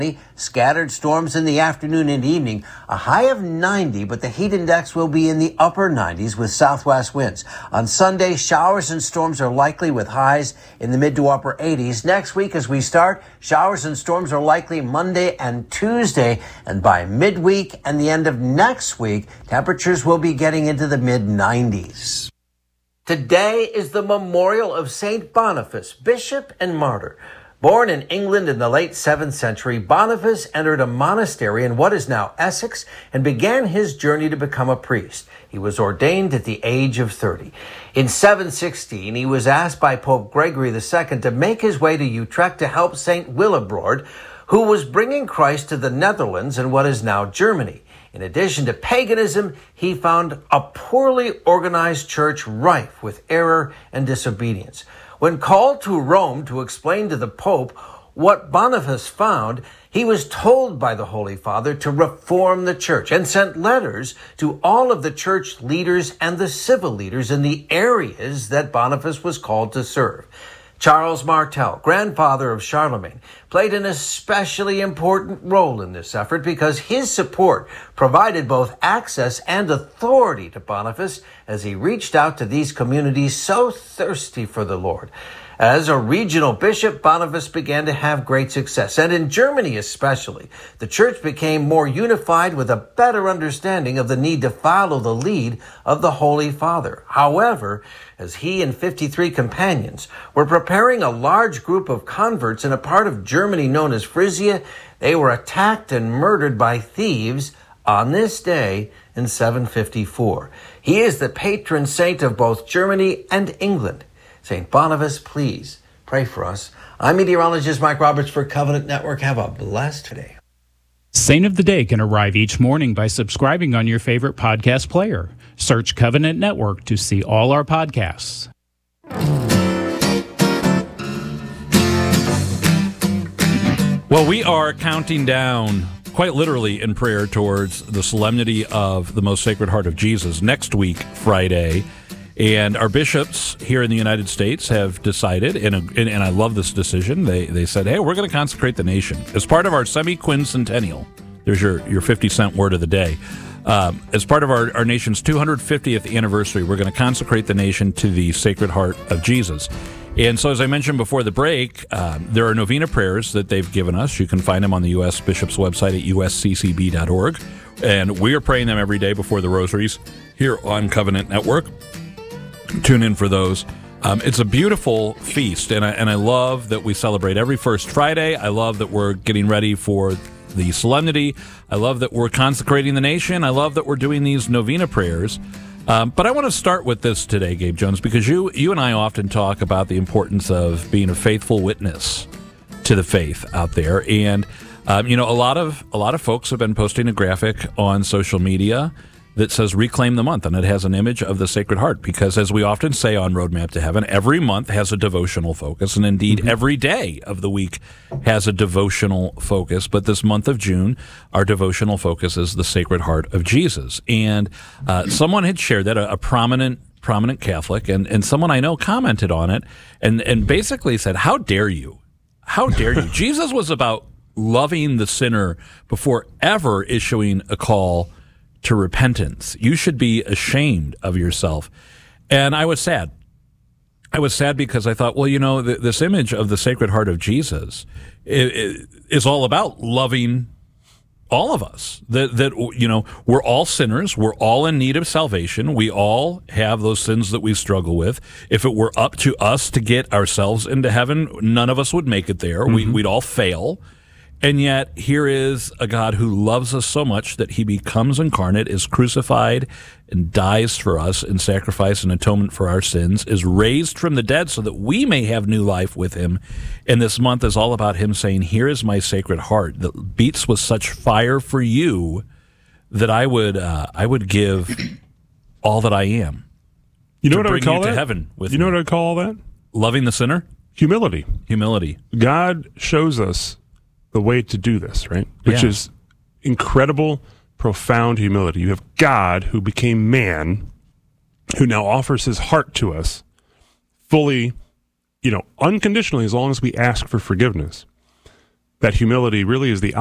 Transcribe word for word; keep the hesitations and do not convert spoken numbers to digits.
Scattered storms in the afternoon and evening. A high of ninety, but the heat index will be in the upper nineties with southwest winds. On Sunday, showers and storms are likely with highs in the mid to upper eighties. Next week, as we start, showers and storms are likely Monday and Tuesday. And by midweek and the end of next week, temperatures will be getting into the mid nineties. Today is the memorial of Saint Boniface, bishop and martyr. Born in England in the late seventh century, Boniface entered a monastery in what is now Essex and began his journey to become a priest. He was ordained at the age of thirty. In seven sixteen, he was asked by Pope Gregory the Second to make his way to Utrecht to help Saint Willibrord, who was bringing Christ to the Netherlands in what is now Germany. In addition to paganism, he found a poorly organized church rife with error and disobedience. When called to Rome to explain to the Pope what Boniface found, he was told by the Holy Father to reform the church and sent letters to all of the church leaders and the civil leaders in the areas that Boniface was called to serve. Charles Martel, grandfather of Charlemagne, played an especially important role in this effort because his support provided both access and authority to Boniface as he reached out to these communities so thirsty for the Lord. As a regional bishop, Boniface began to have great success, and in Germany especially, the church became more unified with a better understanding of the need to follow the lead of the Holy Father. However, as he and fifty-three companions were preparing a large group of converts in a part of Germany known as Frisia, they were attacked and murdered by thieves on this day in seven fifty-four. He is the patron saint of both Germany and England. Saint Boniface, please pray for us. I'm meteorologist Mike Roberts for Covenant Network. Have a blessed day. Saint of the Day can arrive each morning by subscribing on your favorite podcast player. Search Covenant Network to see all our podcasts. Well, we are counting down, quite literally in prayer, towards the solemnity of the Most Sacred Heart of Jesus next week, Friday. And our bishops here in the United States have decided, and, and, and I love this decision, they they said, hey, we're going to consecrate the nation. As part of our semi-quincentennial, there's your, your fifty cent word of the day, um, as part of our, our nation's two hundred fiftieth anniversary, we're going to consecrate the nation to the Sacred Heart of Jesus. And so, as I mentioned before the break, um, there are novena prayers that they've given us. You can find them on the U S Bishop's website at U S C C B dot org. And we are praying them every day before the rosaries here on Covenant Network. Tune in for those. Um, it's a beautiful feast, and I, and I love that we celebrate every first Friday. I love that we're getting ready for the solemnity. I love that we're consecrating the nation. I love that we're doing these novena prayers. Um, but I want to start with this today, Gabe Jones, because you you and I often talk about the importance of being a faithful witness to the faith out there. And, um, you know, a lot of a lot of folks have been posting a graphic on social media that says Reclaim the Month, and it has an image of the Sacred Heart, because as we often say on Roadmap to Heaven, every month has a devotional focus, and indeed mm-hmm. every day of the week has a devotional focus. But this month of June, our devotional focus is the Sacred Heart of Jesus. And uh, someone had shared that, a, a prominent prominent Catholic, and, and someone I know commented on it, and, and basically said, how dare you? How dare you? Jesus was about loving the sinner before ever issuing a call to repentance. You should be ashamed of yourself. And I was sad. I was sad because I thought, well, you know, th- this image of the Sacred Heart of Jesus it, it is all about loving all of us. That, that, you know, we're all sinners. We're all in need of salvation. We all have those sins that we struggle with. If it were up to us to get ourselves into heaven, none of us would make it there. Mm-hmm. We, we'd all fail. And yet, here is a God who loves us so much that he becomes incarnate, is crucified, and dies for us in sacrifice and atonement for our sins, is raised from the dead so that we may have new life with him. And this month is all about him saying, here is my Sacred Heart that beats with such fire for you that I would uh, I would give all that I am. You know what I would call you that? To heaven with you know me. what I call that? Loving the sinner? Humility. Humility. God shows us the way to do this, right? Which yeah. is incredible, profound humility. You have God who became man, who now offers his heart to us fully, you know, unconditionally, as long as we ask for forgiveness. that humility really is the